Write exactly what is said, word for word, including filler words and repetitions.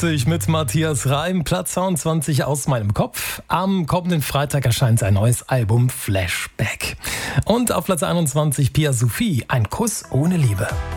einundfünfzig mit Matthias Reim, Platz zweiundzwanzig aus meinem Kopf. Am kommenden Freitag erscheint sein neues Album Flashback. Und auf Platz einundzwanzig Pia Sophie, Ein Kuss ohne Liebe.